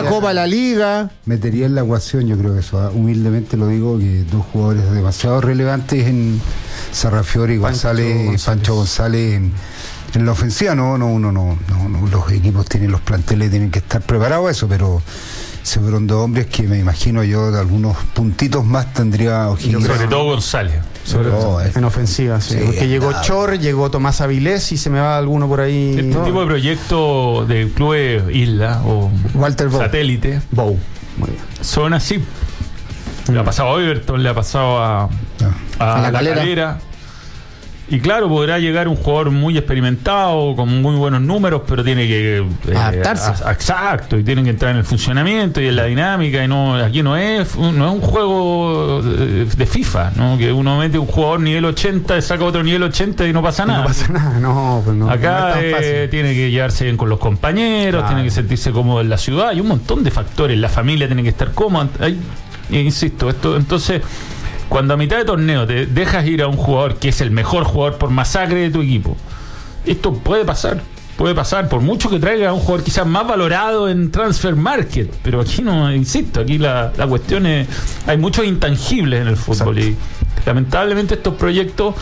la Copa, la Liga. Metería en la ecuación, yo creo que eso, humildemente lo digo, que dos jugadores demasiado relevantes en Sarrafiore y Pancho González en la ofensiva. No, los equipos tienen los planteles, tienen que estar preparados a eso, pero se fueron dos hombres que me imagino yo de algunos puntitos más tendría O'Higgins. Sobre todo González. En ofensiva, sí. Porque llegó Chor, llegó Tomás Avilés y se me va alguno por ahí. Este tipo de proyecto de clubes Isla o Walter Bow. Satélite Bow. Muy bien. Son así. Le ha pasado a Everton, le ha pasado a la Calera. Y claro, podrá llegar un jugador muy experimentado, con muy buenos números, pero tiene que adaptarse. Exacto, y tienen que entrar en el funcionamiento y en la dinámica. Y aquí no es un juego de FIFA, ¿no? Que uno mete un jugador nivel 80, saca otro nivel 80 y no pasa nada. No pasa nada, pues no. Acá no es tan fácil. Tiene que llevarse bien con los compañeros, tiene que sentirse cómodo en la ciudad. Hay un montón de factores. La familia tiene que estar cómoda. Insisto, esto. Cuando a mitad de torneo te dejas ir a un jugador que es el mejor jugador por masacre de tu equipo, esto puede pasar, por mucho que traiga a un jugador quizás más valorado en Transfer Market, pero aquí no, insisto, aquí la cuestión es, hay muchos intangibles en el fútbol. Exacto. Y lamentablemente estos proyectos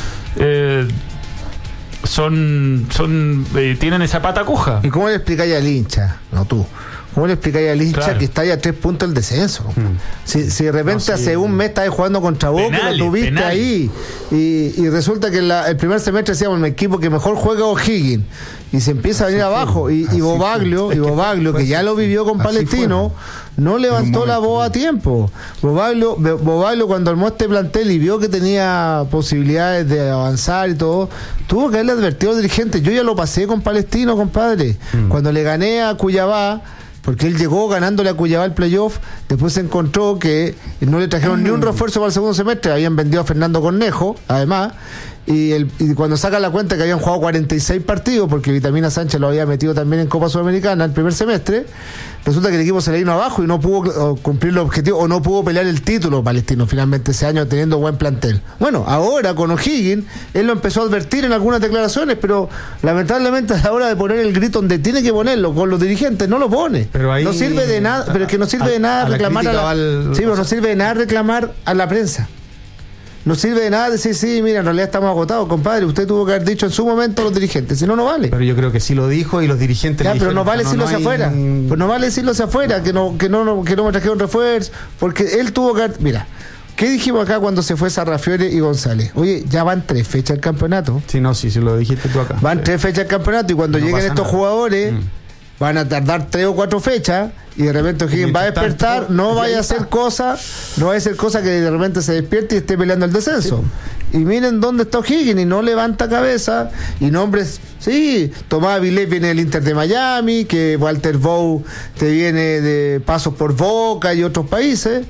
tienen esa pata coja. ¿Y cómo le explicáis al hincha? No tú. ¿Cómo le explicáis al hincha que está ahí a 3 puntos del descenso? Si de repente hace un mes estabas jugando contra Boca, lo tuviste ahí, y resulta que el primer semestre decíamos el equipo que mejor juega O'Higgins, y se empieza a venir abajo, y Bobaglio, que ya lo vivió con Palestino, no levantó la voz a tiempo. Bobaglio cuando armó este plantel y vio que tenía posibilidades de avanzar y todo, tuvo que haberle advertido al dirigente. Yo ya lo pasé con Palestino, compadre. Cuando le gané a Cuyabá, porque él llegó ganándole a Cuyabá el playoff, después se encontró que no le trajeron ni un refuerzo para el segundo semestre, habían vendido a Fernando Cornejo, además, y cuando sacan la cuenta que habían jugado 46 partidos, porque Vitamina Sánchez lo había metido también en Copa Sudamericana el primer semestre, resulta que el equipo se le vino abajo y no pudo cumplir los objetivos, o no pudo pelear el título Palestino finalmente ese año teniendo buen plantel. Bueno, ahora con O'Higgins, él lo empezó a advertir en algunas declaraciones, pero lamentablemente a la hora de poner el grito donde tiene que ponerlo con los dirigentes, no lo pone. Pero ahí, no sirve de nada, pero es que no sirve de nada reclamar no sirve de nada reclamar a la prensa. No sirve de nada decir, sí, mira, en realidad estamos agotados, compadre. Usted tuvo que haber dicho en su momento a los dirigentes, si no, no vale. Pero yo creo que sí lo dijo y los dirigentes. Ya, pero no vale decirlo hacia afuera. Pues no vale decirlo hacia afuera, que no me trajeron refuerzo, porque él tuvo que haber. Mira, ¿qué dijimos acá cuando se fue Sarrafiore y González? Oye, ya van 3 fechas del campeonato. Sí, lo dijiste tú acá. Van 3 fechas del campeonato y cuando lleguen estos jugadores. Van a tardar 3 o 4 fechas y de repente O'Higgins va a despertar, no vaya a ser cosa que de repente se despierte y esté peleando el descenso. Sí. Y miren dónde está O'Higgins y no levanta cabeza, y nombres, Tomás Avilés viene del Inter de Miami, que Walter Bow te viene de pasos por Boca y otros países,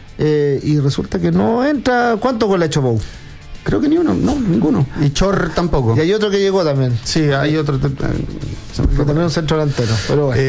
y resulta que no entra. ¿Cuántos goles ha hecho Bow? Creo que ni uno, no, ninguno. Y Chor tampoco. Y hay otro que llegó también. Sí, hay otro. También un centro delantero, pero bueno.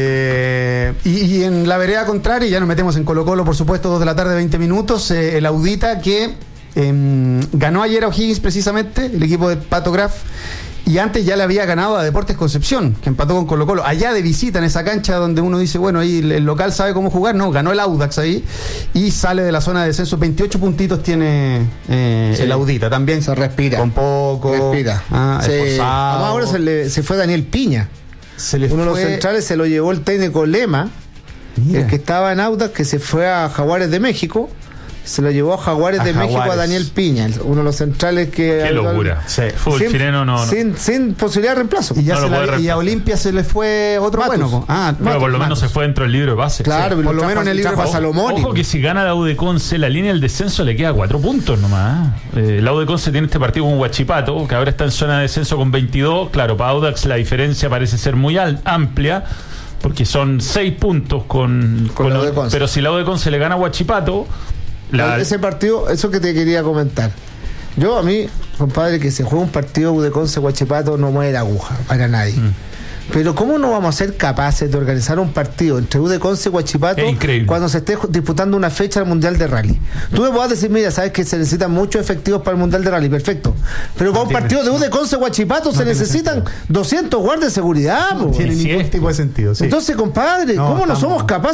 Y en la vereda contraria, ya nos metemos en Colo-Colo, por supuesto, 2 de la tarde, 20 minutos. El Audita que ganó ayer a O'Higgins, precisamente, el equipo de Pato Graf. Y antes ya le había ganado a Deportes Concepción, que empató con Colo-Colo, allá de visita, en esa cancha donde uno dice, bueno, ahí el local sabe cómo jugar. No, ganó el Audax ahí y sale de la zona de descenso. 28 puntitos tiene el Audita, también se respira. Con poco. Respira. Esforzado. Ahora se fue Daniel Piña. Uno de los centrales se lo llevó el técnico Lema. Mira. El que estaba en Audax, que se fue a Jaguares de México. Se lo llevó a Jaguares de México a Daniel Piña, uno de los centrales que... Qué locura. Fútbol chileno no. Sin posibilidad de reemplazo. Y, y a Olimpia se le fue otro bueno. Pero por lo menos se fue dentro del libro de base. Claro, por lo menos en el libro de Salomón. Ojo que si gana la U de Conce, la línea del descenso le queda 4 puntos nomás. La U de Conce tiene este partido con Huachipato, que ahora está en zona de descenso con 22. Claro, para Audax la diferencia parece ser muy amplia, porque son 6 puntos con la U de Conce. Pero si la U de Conce le gana a Huachipato... Ese partido, eso que te quería comentar. Yo, a mí, compadre, que se juega un partido de Conce Huachipato no mueve la aguja para nadie. Pero ¿cómo no vamos a ser capaces de organizar un partido entre U de Conce y Huachipato cuando se esté disputando una fecha del Mundial de Rally? Tú me puedas decir, mira, sabes que se necesitan muchos efectivos para el Mundial de Rally, perfecto. Pero para un partido de U de Conce y Huachipato se necesitan 200 guardias de seguridad. No tiene ningún tipo de sentido. Entonces, compadre, ¿cómo no somos capaces?